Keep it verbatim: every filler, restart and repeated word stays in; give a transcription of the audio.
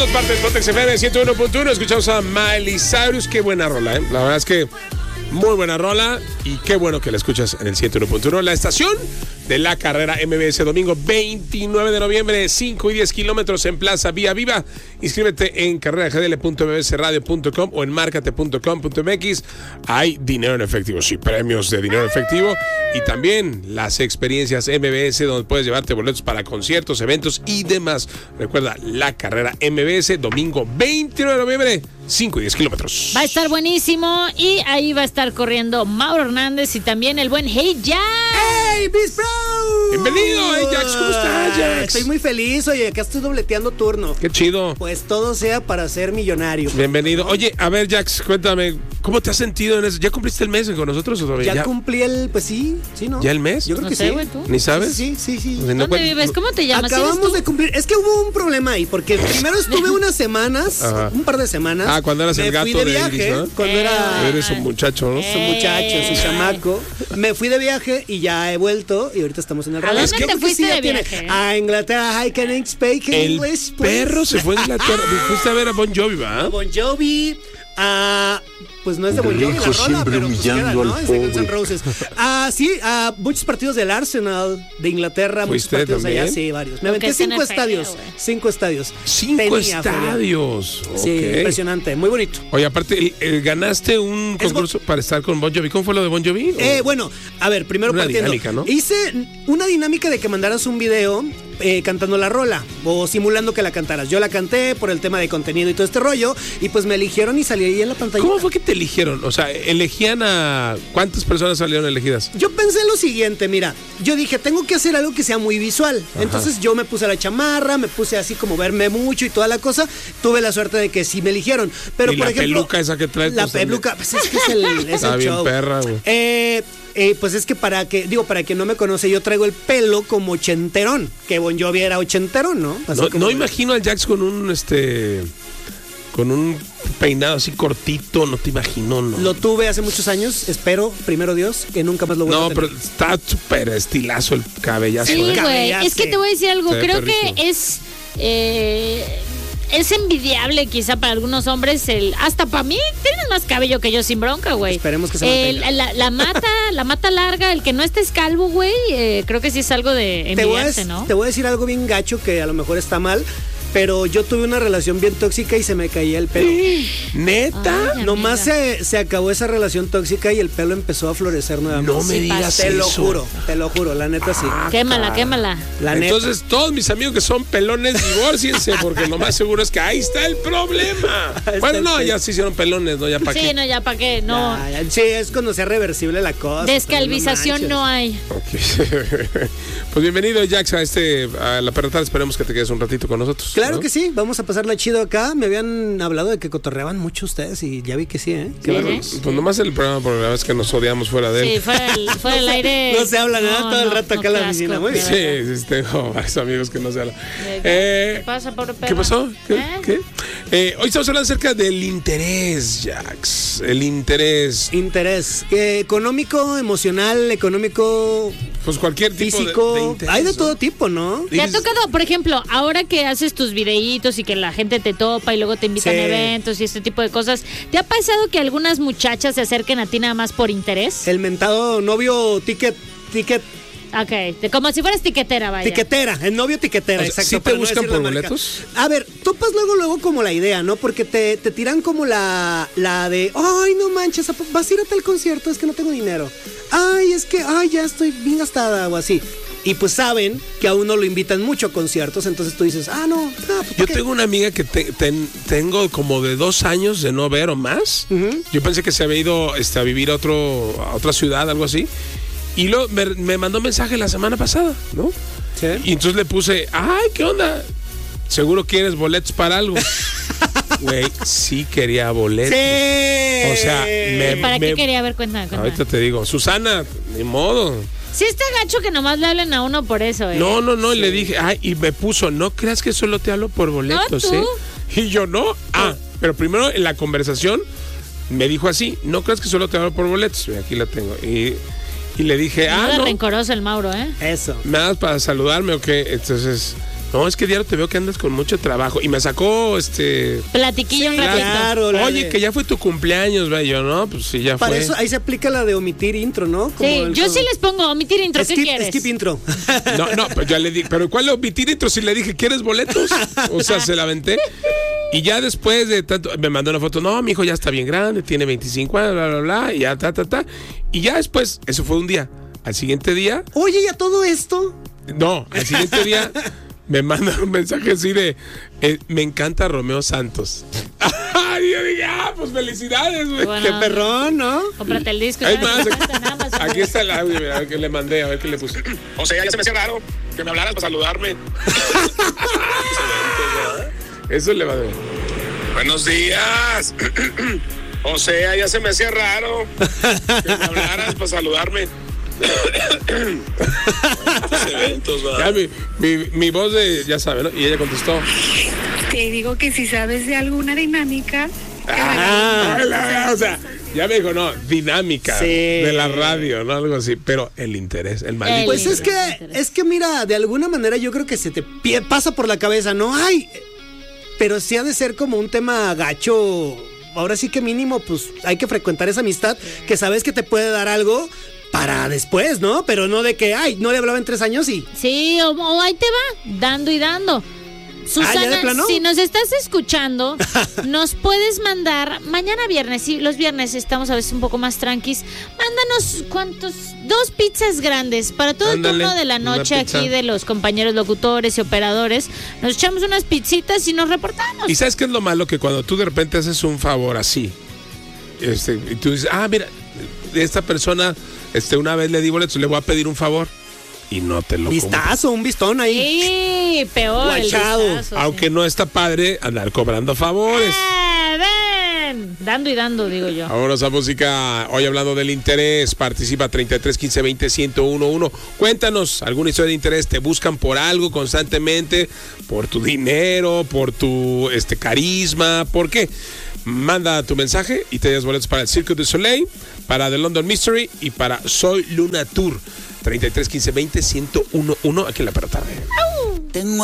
todas partes, Pontex F M ciento uno punto uno. Escuchamos a Miley Cyrus. Qué buena rola, ¿eh? La verdad es que muy buena rola y qué bueno que la escuchas en el ciento uno punto uno. La estación de la carrera M B S, domingo veintinueve de noviembre, cinco y diez kilómetros en Plaza Vía Viva. Inscríbete en carrera g d l punto m b s radio punto com o en marcate punto com punto m x. Hay dinero en efectivo, sí, premios de dinero en efectivo y también las experiencias M B S donde puedes llevarte boletos para conciertos, eventos y demás. Recuerda, la carrera M B S, domingo veintinueve de noviembre, cinco y diez kilómetros. Va a estar buenísimo y ahí va a estar corriendo Mauro Hernández y también el buen Hey Jax. ¡Hey, Beast Bro! Bienvenido, Hey Jax, ¿cómo estás, Jax? Estoy muy feliz, oye, acá estoy dobleteando turno. Qué chido. Pues todo sea para ser millonario. Bienvenido. Oye, a ver, Jax, cuéntame, ¿cómo te has sentido en eso? ¿Ya cumpliste el mes con nosotros o todavía? Ya, ¿Ya cumplí el, pues sí, sí, ¿no? ¿Ya el mes? Yo creo No que sé, sí. güey, ¿tú? ¿Ni sabes? Sí, sí, sí. O sea, no ¿Dónde cuen- vives? ¿Cómo te llamas? ¿Eres Acabamos tú? de cumplir. Es que hubo un problema ahí, porque primero estuve unas semanas, Ajá. un par de semanas. Ah, cuando eras me el gato fui de de viaje, Iris, ¿no? cuando Eh, era Eres un muchacho, ¿no? Eh. su muchacho, su chamaco. Me fui de viaje y ya he vuelto y ahorita estamos en el ¿A radio. dónde te fuiste de viaje? A Inglaterra, I can speak El English, please. perro se fue a Inglaterra. Fuiste a ver a Bon Jovi, ¿va? A Bon Jovi, a... Pues no es de Bon Jovi la Hijo rola, siempre pero pues queda, humillando ¿no? al Es de Guns N' pobre. Roses. Ah, sí, a muchos partidos del Arsenal de Inglaterra, muchos ¿Fuiste partidos allá, también? sí, varios. Me Lo que aventé es N cinco F L, estadios, güey. cinco estadios. Cinco Tenía feria. estadios. Sí, Ok. impresionante, muy bonito. Oye, aparte, el- el- ganaste un Es concurso para estar con Bon Jovi. ¿Cómo fue lo de Bon Jovi? Eh, bueno, a ver, primero Una partiendo. dinámica, ¿no? Hice una dinámica de que mandaras un video eh, cantando la rola o simulando que la cantaras. Yo la canté por el tema de contenido y todo este rollo y pues me eligieron y salí ahí en la pantalla. ¿Cómo fue que te eligieron? O sea, elegían a... ¿Cuántas personas salieron elegidas? Yo pensé lo siguiente, mira, yo dije, tengo que hacer algo que sea muy visual. Entonces yo me puse la chamarra, me puse así como verme mucho y toda la cosa. Tuve la suerte de que sí me eligieron. Pero ¿Y por la ejemplo, peluca esa que traes? La Pues, también. peluca, pues es que es el, es Está el bien show. perra, güey. Eh, eh, pues es que para que, digo, para quien no me conoce, yo traigo el pelo como ochenterón, que Bon Jovi era ochenterón, ¿no? Así No, como- no imagino al Jax con un, este... Con un peinado así cortito, no te imagino, ¿no? Lo tuve hace muchos años, espero, primero Dios, que nunca más lo vuelva No, a tener. pero está súper estilazo el cabellazo. Sí, ¿eh? güey. Cabellazo. Es que te voy a decir algo. Se ve Creo perrísimo. que es. eh, es envidiable quizá para algunos hombres el hasta para mí tienes más cabello que yo sin bronca, güey. Esperemos que se El- mantenga. la, la mata la mata larga, el que no estés calvo, güey, eh, creo que sí es algo de Te voy, a, envidiarse, ¿no? te voy a decir algo bien gacho que a lo mejor está mal, pero yo tuve una relación bien tóxica y se me caía el pelo. ¿Neta? Ay, Nomás amiga. se, se acabó esa relación tóxica y el pelo empezó a florecer nuevamente. No me Sí, digas Te lo eso. juro, te lo juro, la neta sí. Quémala, quémala. La neta. Entonces, todos mis amigos que son pelones, divórciense, porque lo más seguro es que ahí está el problema. está Bueno, el no, pe- ya se hicieron pelones, ¿no? Ya para Sí, qué. no, ya para qué, no. Ya, ya, sí, es cuando sea reversible la cosa. Descalvización pero no hay. Ok. Pues bienvenido, Jax, a, este, a la perretada. Esperemos que te quedes un ratito con nosotros. Claro ¿no? que sí, vamos a pasarla chido acá. Me habían hablado de que cotorreaban mucho ustedes y ya vi que sí, ¿eh? Qué Sí, bárbaro. sí. Pues nomás el programa, porque la verdad es que nos odiamos fuera de él. Sí, fuera del, fuera del aire. no se habla nada todo el rato acá en la qué oficina, asco, muy bien. de verdad. Sí, sí, tengo varios amigos que no se hablan. ¿Qué Eh, pasa, pobre perra? ¿Qué pasó? ¿Qué? ¿Eh? ¿Qué? Eh, hoy estamos hablando acerca del interés, Jax. El interés. Interés. Eh, económico, emocional, económico, Pues cualquier tipo de- físico. de, interés, Hay de ¿no? todo tipo, ¿no? ¿Te ha Dices- tocado, por ejemplo, ahora que haces tus videitos y que la gente te topa y luego te invitan Sí. a eventos y este tipo de cosas, ¿te ha pasado que algunas muchachas se acerquen a ti nada más por interés? El mentado novio ticket, ticket, Ok, de- como si fueras tiquetera, vaya. tiquetera, el novio tiquetera, O sea, exacto. ¿sí te para no buscan decir la por marca. boletos? A ver, topas luego, luego como la idea, ¿no? Porque te, te tiran como la, la de, ay, no manches, ¿a po- vas a ir a tal concierto, es que no tengo dinero. Ay, es que, ay, ya estoy bien gastada o así. Y pues saben que a uno lo invitan mucho a conciertos, entonces tú dices, ah, no, no pues, Yo ¿por qué? tengo una amiga que te- ten- tengo como de dos años de no ver o más. Ujú. Yo pensé que se había ido este, a vivir a, otro, a otra ciudad, algo así. Y luego me, me mandó mensaje la semana pasada, ¿no? Sí. Y entonces le puse, ay, ¿qué onda? Seguro quieres boletos para algo. Güey, sí quería boletos. Sí. O sea, me- ¿Para qué me- quería ver? Cuenta, cuenta. Ahorita te digo, Susana, ni modo. Sí está gacho que nomás le hablen a uno por eso, ¿eh? No, no, no, y le dije, ay, y me puso, no creas que solo te hablo por boletos, tú. ¿eh? Y yo, no, ah, pero primero en la conversación me dijo así, no creas que solo te hablo por boletos. Y aquí la tengo. Y, y le dije, Nada ah, no, rencoroso el Mauro, ¿eh? Eso. ¿me das para saludarme o qué? Entonces No, es que diario te veo que andas con mucho trabajo. Y me sacó, este... Platiquillo Sí, un ratito. claro. la Oye, de- que ya fue tu cumpleaños, ve yo, ¿no? Pues sí, ya Para fue. eso ahí se aplica la de omitir intro, ¿no? Como Sí, el- yo sí les pongo omitir intro, ¿qué skip, quieres? skip intro. No, no, pues ya le di. Pero ¿cuál omitir intro? Si le dije, ¿quieres boletos? O sea, se la aventé. Y ya después de tanto, me mandó una foto. No, mi hijo ya está bien grande, tiene veinticinco años, bla, bla, bla. Y ya, ta, ta, ta. Y ya después, eso fue un día. Al siguiente día, Oye, ¿y a todo esto? no, al siguiente día me manda un mensaje así de, eh, me encanta Romeo Santos. Y yo dije, ah, pues felicidades, güey. Bueno, Qué perrón, ¿no? Cómprate el disco. Hay ya, más. cincuenta en Amazon. Aquí está el audio, mira, a ver qué le mandé, a ver qué le puse. O sea, ya se me hacía raro que me hablaras para saludarme. Eso le mandé. Buenos días. O sea, ya se me hacía raro que me hablaras para saludarme. Eventos, ya, mi, mi, mi voz de, ya sabe, ¿no? Y ella contestó. Te digo que si sabes de alguna dinámica. Ah, o sea, ya me dijo, no, dinámica Sí. de la radio, ¿no? Algo así, pero el interés, el maldito. El Pues es interés. que, es que mira, de alguna manera yo creo que se te pie- pasa por la cabeza, ¿no? Ay, pero sí ha de ser como un tema gacho. Ahora sí que mínimo, pues hay que frecuentar esa amistad que sabes que te puede dar algo para después, ¿no? Pero no de que, ay, no le hablaba en tres años y... Sí, o, o ahí te va, dando y dando. Susana, ¿ya de plano? si nos estás escuchando, nos puedes mandar mañana viernes, sí, los viernes estamos a veces un poco más tranquis. Mándanos cuántos, dos pizzas grandes para todo Ándale, el turno de la una noche pizza. aquí de los compañeros locutores y operadores. Nos echamos unas pizzitas y nos reportamos. ¿Y sabes qué es lo malo? Que cuando tú de repente haces un favor así, este, y tú dices, ah, mira, esta persona, este, una vez le di boletos, le voy a pedir un favor. Y no te lo compro. Vistazo, un vistón ahí. Sí, peor. el Guachado. vistazo, Aunque sí. no está padre andar cobrando favores. ¡Eh, ven! Dando y dando, digo yo. Vámonos a música. Hoy hablando del interés, participa treinta y tres quince veinte ciento uno. Cuéntanos alguna historia de interés. ¿Te buscan por algo constantemente? ¿Por tu dinero? ¿Por tu este carisma? ¿Por qué? Manda tu mensaje y te das boletos para el Cirque du Soleil, para The London Mystery y para Soy Luna Tour. treinta y tres quince veinte ciento uno aquí en la Perra Tarde. Tengo